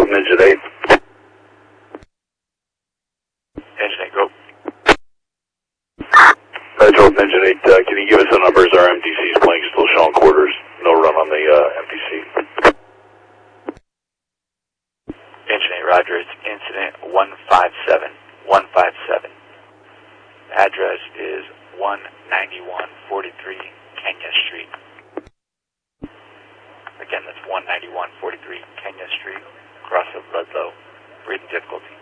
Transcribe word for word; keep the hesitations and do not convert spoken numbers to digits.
twelve, Engine eight. Engine eight, go. Flight twelve, Engine eight, uh, can you give us the numbers? Our M D C is playing, still showing quarters. No run on the uh, M D C. Engine eight, roger. It's incident one five seven. one five seven. Address is one ninety-one forty-three Kenya Street. Again, that's one ninety-one forty-three Kenya Street, across of Ludlow. Breathing difficulty.